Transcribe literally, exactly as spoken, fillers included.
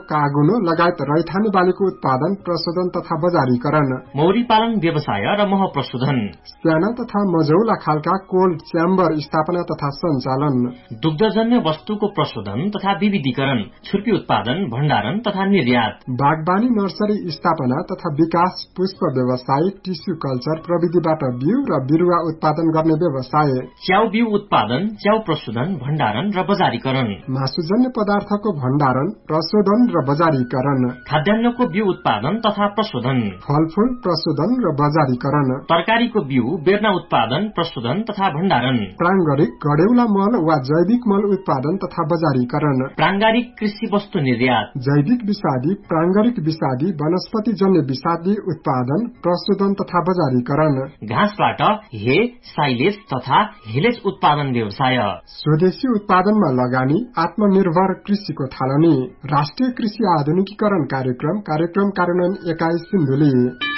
कागुनो लगायत रैथाने बालीको उत्पादन, प्रशोधन तथा बजारीकरण, मौरी पालन व्यवसाय र मह प्रशोधन, साना तथा मझौला खालका कोल्ड च्याम्बर स्थापना तथा सञ्चालन, दुग्धजन्य वस्तुको प्रशोधन तथा विविधीकरण, छुर्पी उत्पादन, भण्डारण तथा निर्यात, बागबानी नर्सरी स्थापना तथा विकास, पुष्प व्यवसाय, टिस्यु कल्चर प्रविधिबाट बिउ र बिरुवा उत्पादन गर्ने व्यवसाय, च्याउ बिउ उत्पादन, च्याउ प्रशोधन, भण्डारण र बजारीकरण, मासुजन्य पदार्थको भण्डारण, प्रशोधन र बजारीकरण, खाद्यान्नको बिउ उत्पादन तथा प्रशोधन, फलफूल प्रशोधन र बजारीकरण, तरकारीको बिउ बेर्ना उत्पादन, प्रशोधन तथा भण्डारण, प्रांगरिक गडेउला मल वा जैविक मल उत्पादन तथा बजारीकरण, प्रांगारिक कृषि वस्तु निर्यात, जैविक विषादी, प्रांगरिक विषादी, वनस्पतिजन्य विषादी उत्पादन, प्रशोधन तथा बजारीकरण, घाँसबाट हे, साइलेज तथा हेलेज उत्पादन व्यवसाय, स्वदेशी उत्पादनमा लगानी, आत्मनिर्भर कृषिको थालनी, राष्ट्रिय कृषि आधुनिकीकरण कार्यक्रम कार्यक्रम कार्यान्वयन एकाइ सिन्धुली।